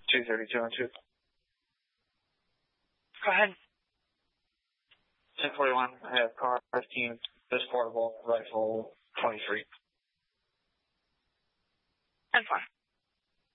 232 and 2. Go ahead. 1041, I have car 15, this portable, rifle 23. 10-4.